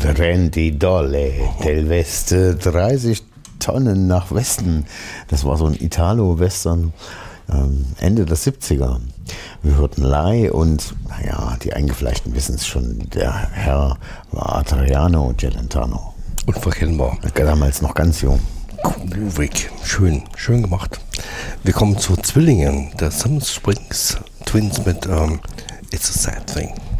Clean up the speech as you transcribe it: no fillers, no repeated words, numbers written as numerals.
Rendi Dolle del Weste, 30 Tonnen nach Westen. Das war so ein Italo-Western Ende der 70er. Wir hörten Lai und, naja, die Eingefleischten wissen es schon, der Herr war Adriano Celentano. Unverkennbar. Damals noch ganz jung. Groovig. Schön gemacht. Wir kommen zu Zwillingen, der Summer Springs Twins mit It's a Sad Thing.